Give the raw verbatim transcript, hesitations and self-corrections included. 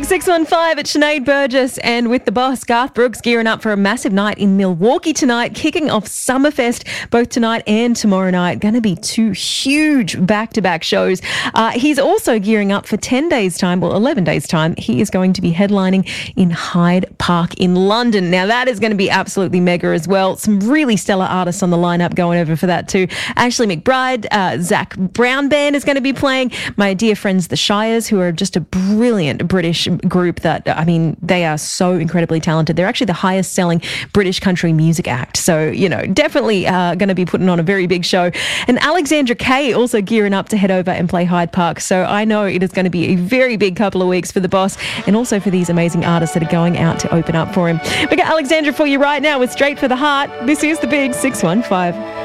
six one five at Sinead Burgess and with the boss, Garth Brooks, gearing up for a massive night in Milwaukee tonight, kicking off Summerfest both tonight and tomorrow night. Going to be two huge back-to-back shows. Uh, he's also gearing up for ten days' time, well, eleven days' time. He is going to be headlining in Hyde Park in London. Now, that is going to be absolutely mega as well. Some really stellar artists on the lineup going over for that too. Ashley McBride, uh, Zach Brown Band is going to be playing. My dear friends, the Shires, who are just a brilliant British group that, I mean, they are so incredibly talented. They're actually the highest selling British country music act. So, you know, definitely uh, going to be putting on a very big show. And Alexandra Kay also gearing up to head over and play Hyde Park. So I know it is going to be a very big couple of weeks for the boss and also for these amazing artists that are going out to open up for him. We got Alexandra for you right now with Straight for the Heart. This is the Big six one five.